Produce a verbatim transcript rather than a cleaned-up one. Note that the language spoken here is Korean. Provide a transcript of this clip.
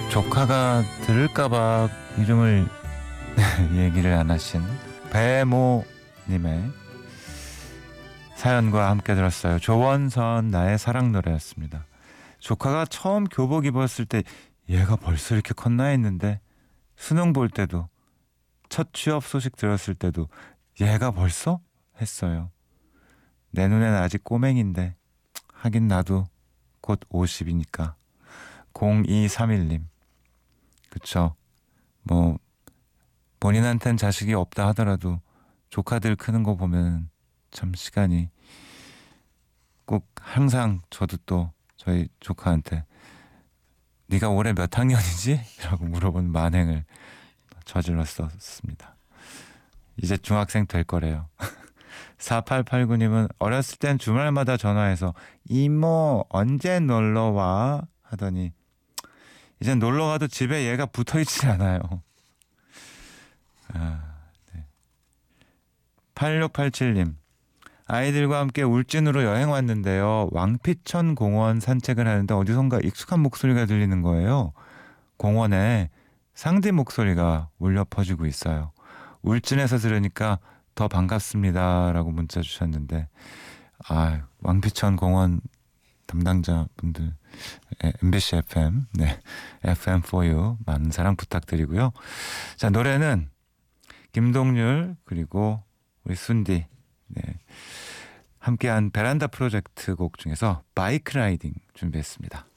조카가 들을까봐 이름을 얘기를 안 하신 배모님의 사연과 함께 들었어요. 조원선 나의 사랑 노래였습니다. 조카가 처음 교복 입었을 때 얘가 벌써 이렇게 컸나 했는데, 수능 볼 때도, 첫 취업 소식 들었을 때도 얘가 벌써? 했어요. 내 눈에는 아직 꼬맹인데 하긴 나도 곧 오십이니까. 공이삼일님 그쵸. 뭐 본인한텐 자식이 없다 하더라도 조카들 크는 거 보면 참 시간이, 꼭 항상 저도 또 저희 조카한테 네가 올해 몇 학년이지? 라고 물어본 만행을 저질렀었습니다. 이제 중학생 될 거래요. 사팔팔구님은 어렸을 땐 주말마다 전화해서 이모 언제 놀러와 하더니 이젠 놀러가도 집에 얘가 붙어있지 않아요. 아, 네. 팔육팔칠님 아이들과 함께 울진으로 여행 왔는데요. 왕피천 공원 산책을 하는데 어디선가 익숙한 목소리가 들리는 거예요. 공원에 상디 목소리가 울려 퍼지고 있어요. 울진에서 들으니까 더 반갑습니다 라고 문자 주셨는데, 아, 왕피천 공원 담당자분들 엠비씨 에프엠, 네, 에프엠 포 유 많은 사랑 부탁드리고요. 자, 노래는 김동률 그리고 우리 순디, 네, 함께한 베란다 프로젝트 곡 중에서 바이크 라이딩 준비했습니다.